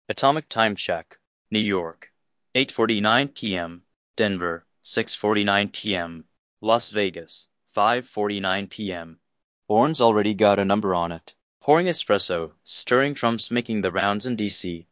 Atomic time check. New York, 8:49 p.m. Denver, 6:49 p.m. Las Vegas, 5:49 p.m. Horn's already got a number on it. Pouring espresso, stirring Trump's making the rounds in D.C.